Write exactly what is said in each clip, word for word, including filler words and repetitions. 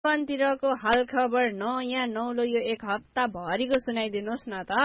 चितवनतिरको हाल खबर नयाँ नौलो यो एक हप्ता भरिको सुनाइदिनुहोस् न त।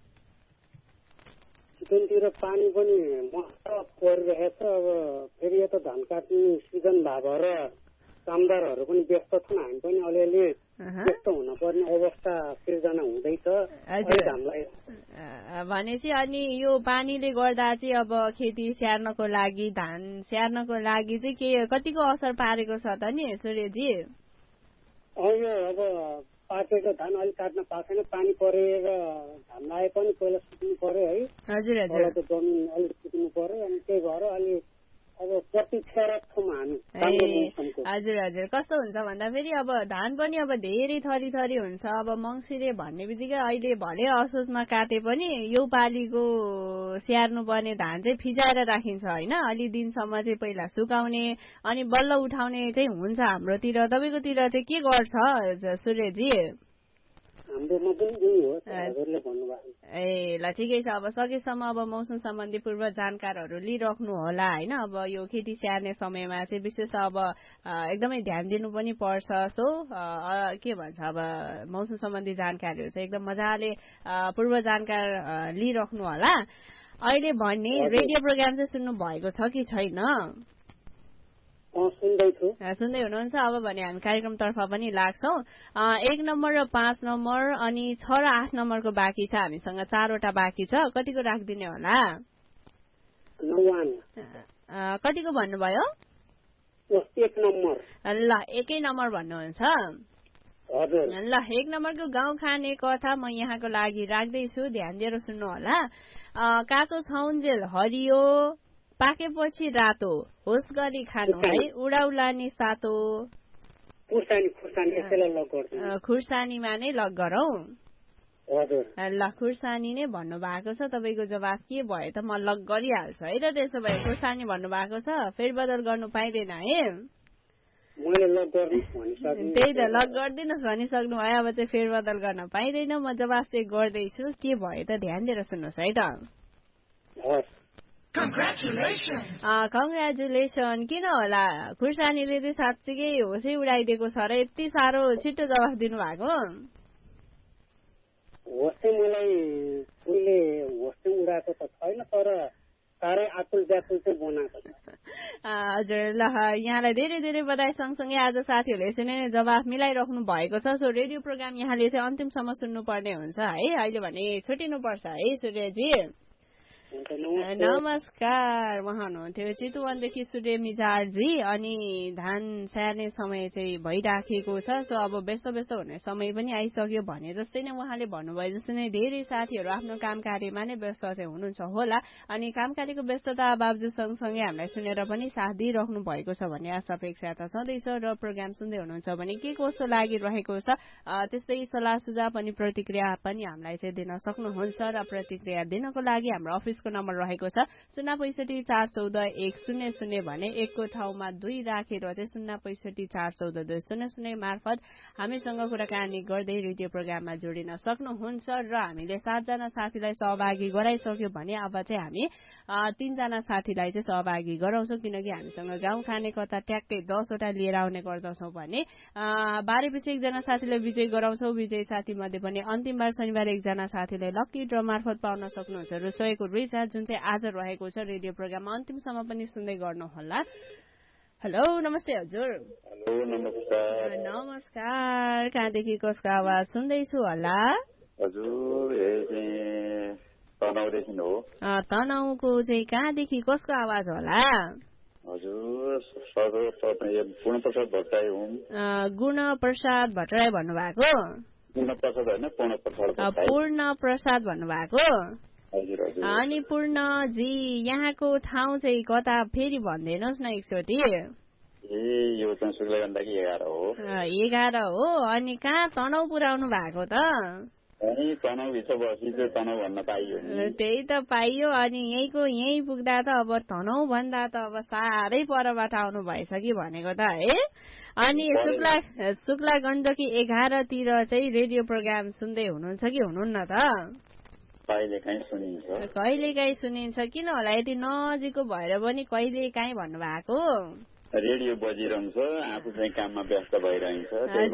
चितवनतिर पानी पनि मस्त परिरहेछ। अब फेरि यता धान काट्ने सिजन भएर कामदारहरू पनि व्यस्त छन्, हामी पनि अलिअलि व्यस्त हुनुपर्ने अवस्था सिर्जना हुँदैछ हामीलाई। भनेपछि अनि यो पानीले गर्दा चाहिँ अब खेती स्याहार्नको लागि धान स्याहार्नको लागि चाहिँ के कतिको असर पारेको छ त नि सूर्यजी? अब पाकेको धान अलिक काट्न पाएको छैन, पानी परेर धान लाए पनि पहिला सुक्नु पर्यो है। हजुर हजुर, जमिन अलिक सुक्नु पर्यो, अनि त्यही भएर अलि अब प्रतीक्षारत छौँ हामी। हजुर हजुर, कस्तो हुन्छ भन्दा फेरि अब धान पनि अब धेरै थरी थरी हुन्छ। अब मङ्सिरे भन्ने बित्तिकै अहिले भले असोजमा काटे पनि यो पालीको स्याहार्नु पर्ने धान चाहिँ फिजाएर राखिन्छ होइन, अलि दिनसम्म चाहिँ पहिला सुकाउने अनि बल्ल उठाउने चाहिँ हुन्छ हाम्रोतिर। तपाईँकोतिर चाहिँ के गर्छ सूर्यजी? ए ल ठिकै छ, अब सकेसम्म अब मौसम सम्बन्धी पूर्व जानकारहरू लिइराख्नु होला होइन। अब यो खेती स्याहार्ने समयमा चाहिँ विशेष अब एकदमै ध्यान दिनु पनि पर्छ। सो के भन्छ अब मौसम सम्बन्धी जानकारीहरू चाहिँ एकदम मजाले पूर्व जानकार लिइराख्नु होला। अहिले भन्ने रेडियो प्रोग्राम चाहिँ सुन्नु भएको छ कि छैन? सुन्दै हुनुहुन्छ? अब भने हामी कार्यक्रमतर्फ पनि लाग्छौँ। एक नम्बर र पाँच नम्बर अनि छ र आठ नम्बरको बाँकी छ, हामीसँग चारवटा बाँकी छ। कतिको राखिदिने होला? कतिको भन्नुभयो? एक नम्बर। ल एकै नम्बर भन्नुहुन्छ? ल एक नम्बरको गाउँ खाने कथा म यहाँको लागि राख्दैछु, ध्यान दिएर सुन्नु होला। काँचो छाउन्जेल हरियो, पाकेपछि रातो, होस गरी खानु है उडाउलानी सातो। खुर्सानीमा नै लग गरौँ। ल खुर्सानी नै भन्नुभएको छ। तपाईँको जवाफ के भयो त? म लग गरिहाल्छु है त। त्यसो भए खुर्सानी भन्नुभएको छ, फेरबदल गर्नु पाइँदैन है? त्यही त, लग गरिदिनुहोस् भनिसक्नु भयो, अब चाहिँ फेरबदल गर्न पाइँदैन। म जवाफ चाहिँ गर्दैछु, के भयो त ध्यान दिएर सुन्नुहोस् है त। कङ्ग्रेचुलेसन। किन होला खुर्सानीले चाहिँ साँच्चीकै होसै उडाइदिएको छ र यति साह्रो छिट्टो जवाफ दिनुभएको? होस चाहिँ मलाई उहिले होस चाहिँ उडाएको त छैन, तर साह्रै आकुल व्याकुल चाहिँ बनाएको छ। हजुर, ल यहाँलाई धेरै धेरै बधाई। सँगसँगै आज साथीहरूले यसरी नै जवाफ मिलाइराख्नु भएको छ। सो रेडियो प्रोग्राम यहाँले चाहिँ अन्तिमसम्म सुन्नुपर्ने हुन्छ है। अहिले भने छुट्टिनुपर्छ है सूर्यजी। नमस्कार, उहाँ हुनुहुन्थ्यो चितवनदेखि सूर्य मिजारजी। अनि धान स्याहार्ने समय चाहिँ भइराखेको छ। सो अब व्यस्त व्यस्त हुने समय पनि आइसक्यो भने जस्तै नै उहाँले भन्नुभयो जस्तै नै धेरै साथीहरू आफ्नो काम कार्यमा नै व्यस्त चाहिँ हुनुहुन्छ होला। अनि काम कार्यको व्यस्तता बावजुद सँगसँगै हामीलाई सुनेर पनि साथ दिइराख्नु भएको छ भन्ने आशा अपेक्षा त सधैँ छ। र प्रोग्राम सुन्दै हुनुहुन्छ भने के कस्तो लागिरहेको छ त्यस्तै सल्लाह सुझाव अनि प्रतिक्रिया पनि हामीलाई चाहिँ दिन सक्नुहुन्छ। र प्रतिक्रिया दिनको लागि हाम्रो अफिस नम्बर रहेको छ शून्य पैसठी चार चौध एक शून्य शून्य भने एकको ठाउँमा दुई राखेर चाहिँ शून्य पैसठी चार चौध दुई शून्य शून्य मार्फत हामीसँग कुराकानी गर्दै रेडियो प्रोग्राममा जोडिन सक्नुहुन्छ। र हामीले सातजना साथीलाई सहभागी गराइसक्यो भने अब चाहिँ हामी तीनजना साथीलाई चाहिँ सहभागी गराउँछौँ, किनकि हामीसँग गाउँ खाने कथा ट्याक्कै दसवटा लिएर आउने गर्दछौँ भने बाह्र पछि एकजना साथीलाई विजय गराउँछौँ। विजय साथी मध्ये पनि अन्तिम बार शनिबार एकजना साथीलाई लकी ड्र मार्फत पाउन सक्नुहुन्छ। र सहयोगको रिचा जुन चाहिँ आज रहेको छ रेडियो प्रोग्राममा अन्तिमसम्म पनि सुन्दै गर्नुहोला। हेलो नमस्ते हजुर। हेलो नमस्कार। नमस्कार, कहाँदेखि कसको आवाज सुन्दैछु होला? हजुर तनहुँदेखि हो। तनहुँको चाहिँ कहाँदेखि कसको आवाज होला? हजुर पूर्णप्रसाद भट्टराई हुँ। गुणप्रसाद भट्टराई भन्नुभएको? पूर्णप्रसाद होइन पूर्णप्रसाद। पूर्णप्रसाद भन्नुभएको? अनि पूर्णजी यहाँको ठाउँ चाहिँ कता फेरि भनिदिनुहोस् न एकचोटि। ए यो चाहिँ शुक्लगण्डकी एघार हो। एघार हो। अनि कहाँ तनहुँ पुर्याउनु भएको त? तनहुँ भित्र बसी चाहिँ तनहुँ भन्न पाइयो। त्यही त पाइयो। अनि यहीँको यहीँ पुग्दा त अब तनहुँ भन्दा त अब साह्रै परबाट आउनु भएछ कि भनेको त है। अनि शुक्ला शुक्ला गण्डकी एघारतिर चाहिँ रेडियो प्रोग्राम सुन्दै हुनुहुन्छ कि हुनुहुन्न त? कहिलेकाहीँ सुनिन्छ। कहिलेकाहीँ सुनिन्छ। किन होला यति नजिकको भएर पनि कहिलेकाहीँ भन्नुभएको? रेडियो बजिरहन्छ, आफू चाहिँ काममा व्यस्त भइरहन्छ।